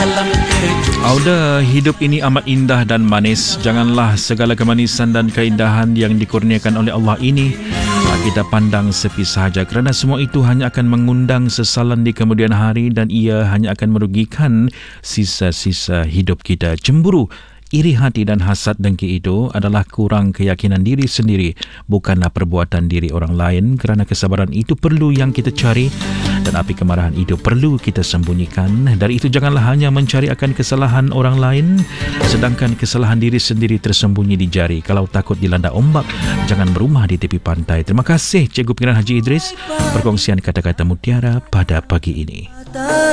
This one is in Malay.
Auda, hidup ini amat indah dan manis. Janganlah segala kemanisan dan keindahan yang dikurniakan oleh Allah ini kita pandang sepi sahaja, kerana semua itu hanya akan mengundang sesalan di kemudian hari dan ia hanya akan merugikan sisa-sisa hidup kita. Cemburu, iri hati dan hasad dengki itu adalah kurang keyakinan diri sendiri, bukanlah perbuatan diri orang lain, kerana kesabaran itu perlu yang kita cari dan api kemarahan itu perlu kita sembunyikan. Dari itu janganlah hanya mencari akan kesalahan orang lain sedangkan kesalahan diri sendiri tersembunyi di jari. Kalau takut dilanda ombak, jangan berumah di tepi pantai. Terima kasih Cikgu Pengiran Haji Idris perkongsian kata-kata mutiara pada pagi ini.